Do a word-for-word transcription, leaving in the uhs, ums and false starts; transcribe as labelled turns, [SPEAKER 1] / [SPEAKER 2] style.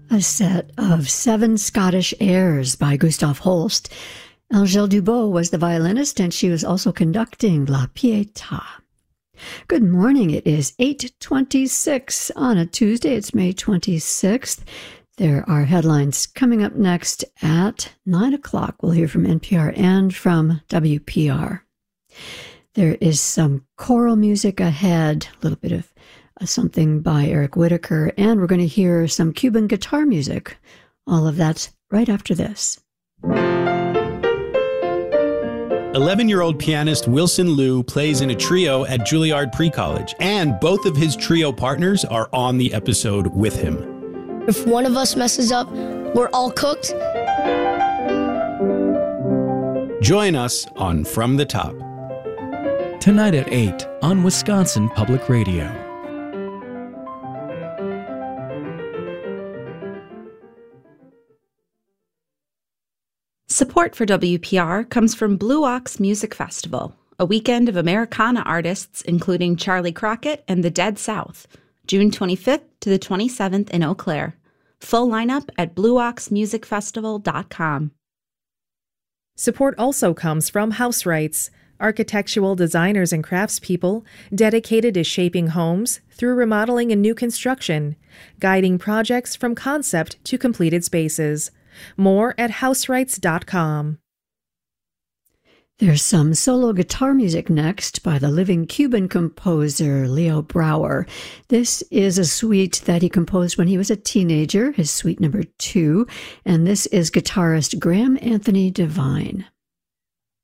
[SPEAKER 1] a set of seven Scottish airs by Gustav Holst. Angèle Dubot was the violinist, and she was also conducting La Pietà. Good morning. It is eight twenty-six on a Tuesday. It's May twenty-sixth. There are headlines coming up next at nine o'clock. We'll hear from N P R and from W P R. There is some choral music ahead, a little bit of uh, something by Eric Whitacre, and we're going to hear some Cuban guitar music. All of that's right after this.
[SPEAKER 2] eleven-year-old pianist Wilson Liu plays in a trio at Juilliard Pre-College, and both of his trio partners are on the episode with him.
[SPEAKER 3] If one of us messes up, we're all cooked.
[SPEAKER 2] Join us on From the Top.
[SPEAKER 4] Tonight at eight on Wisconsin Public Radio.
[SPEAKER 5] Support for W P R comes from Blue Ox Music Festival, a weekend of Americana artists including Charlie Crockett and the Dead South, June twenty-fifth to the twenty-seventh in Eau Claire. Full lineup at blue ox music festival dot com.
[SPEAKER 6] Support also comes from House Rights, architectural designers and craftspeople dedicated to shaping homes through remodeling and new construction, guiding projects from concept to completed spaces. More at house rights dot com.
[SPEAKER 1] There's some solo guitar music next by the living Cuban composer Leo Brouwer. This is a suite that he composed when he was a teenager, his suite number two, and this is guitarist Graham Anthony Devine.